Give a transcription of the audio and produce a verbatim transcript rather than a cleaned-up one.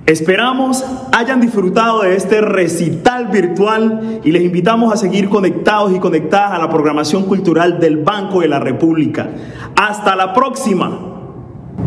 Esperamos hayan disfrutado de este recital virtual y les invitamos a seguir conectados y conectadas a la programación cultural del Banco de la República. ¡Hasta la próxima!